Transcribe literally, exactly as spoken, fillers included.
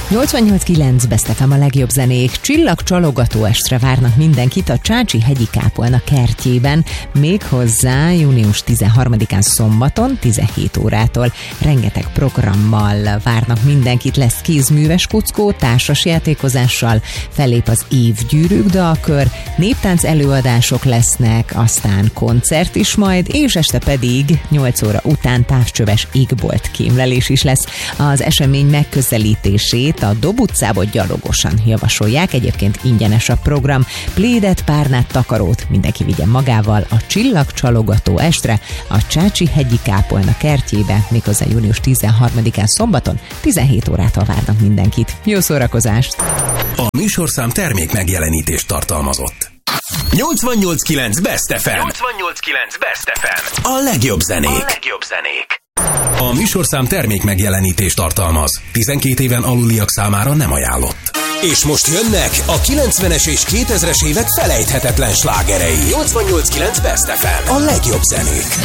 nyolcvannyolc kilenc Best ef em a legjobb zenék. Csillagcsalogató estre várnak mindenkit a Csácsi-hegyi kápolna kertjében, méghozzá június tizenharmadikán szombaton tizenhét órától. Rengeteg programmal várnak mindenkit, lesz kézműves kuckó, társasjátékozással, fellép az Évgyűrűk dalkör, néptánc előadások lesznek, aztán koncert is majd, és este pedig nyolc óra után távcsöves égbolt kémlelés is lesz. Az esemény megközelítését a Dob utcába gyalogosan javasolják, egyébként ingyenes a program. Plédet, párnát, takarót mindenki vigyen magával a csillagcsalogató estre a Csácsi-hegyi kápolna kertjébe, méghozzá június tizenharmadikán szombaton tizenhét órától várnak mindenkit. Jó szórakozást! A műsorszám termék megjelenítést tartalmazott. nyolcvannyolc kilenc Best ef em. nyolcvannyolc kilenc Best ef em. A legjobb zenék. A legjobb zenék. A műsorszám termék megjelenítést tartalmaz. tizenkét éven aluliak számára nem ajánlott. És most jönnek a kilencvenes és kétezres évek felejthetetlen slágerei. nyolcvannyolc kilenc Best ef em. A legjobb zenék.